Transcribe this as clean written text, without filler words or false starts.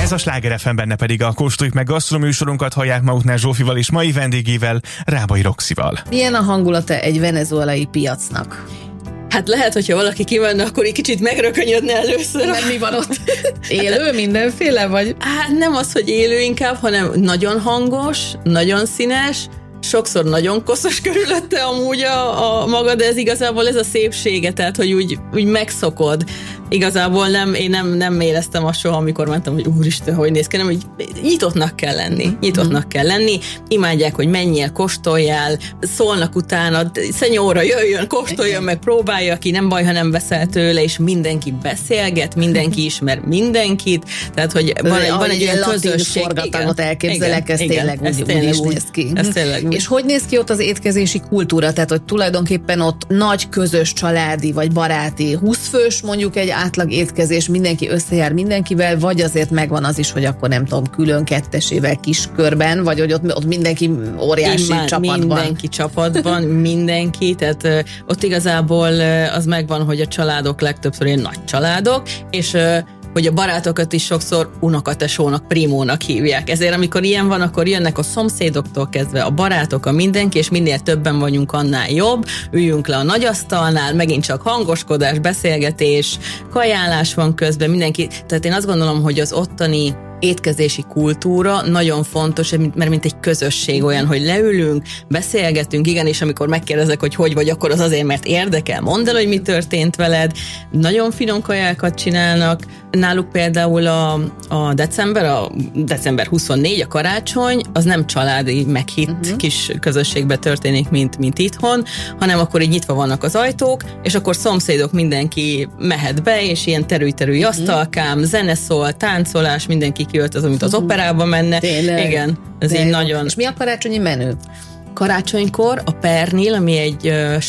Ez a Sláger FM, benne pedig a Kóstoljuk meg gasztroműsorunkat hallják maguknál Zsófival és mai vendégével, Rábai Roxival. Milyen a hangulata egy venezuelai piacnak? Hát lehet, hogyha valaki kívánna, akkor egy kicsit megrökönyödne először. Nem, mi van ott? Élő mindenféle, vagy? Hát nem az, hogy élő inkább, hanem nagyon hangos, nagyon színes, sokszor nagyon koszos körülötte amúgy a maga, de ez igazából ez a szépsége, tehát hogy úgy megszokod. Igazából én nem éreztem azt soha, amikor mentem, hogy úristen, hogy néz ki, hanem hogy nyitottnak kell lenni, imádják, hogy menjél, kóstoljál, szólnak utána, szenyóra jöjjön, kóstoljon meg, próbálja ki, nem baj, ha nem veszel tőle, és mindenki beszélget, mindenki ismer mindenkit, tehát hogy van egy olyan közösség. Forgatagot elképzelek, ez tényleg úgy is néz ki. És hogy néz ki ott az étkezési kultúra? Tehát, hogy tulajdonképpen ott nagy közös családi vagy baráti 20 fős mondjuk egy átlag étkezés, mindenki összejár mindenkivel, vagy azért megvan az is, hogy akkor nem tudom, külön kettesével kis körben, vagy hogy ott mindenki óriási csapatban. Mindenki csapatban, mindenki, tehát ott igazából az megvan, hogy a családok legtöbbször ilyen nagy családok, és hogy a barátokat is sokszor unokatesónak, primónak hívják. Ezért amikor ilyen van, akkor jönnek a szomszédoktól kezdve a barátok, a mindenki, és minél többen vagyunk, annál jobb. Üljünk le a nagyasztalnál, megint csak hangoskodás, beszélgetés, kajálás van közben, mindenki. Tehát én azt gondolom, hogy az ottani étkezési kultúra nagyon fontos, mert mint egy közösség olyan, hogy leülünk, beszélgetünk, igen, és amikor megkérdezek, hogy vagy, akkor az azért, mert érdekel, mondd el, hogy mi történt veled. Nagyon finom kajákat csinálnak. Náluk például a december 24, a karácsony, az nem családi meghitt kis közösségbe történik, mint itthon, hanem akkor így nyitva vannak az ajtók, és akkor szomszédok, mindenki mehet be, és ilyen terülj asztalkám, zene szól, táncolás, mindenki kiöltöz, mint az operába menne. Tényleg? Igen, ez így nagyon. És mi a karácsonyi menü? Karácsonykor a pernil, ami egy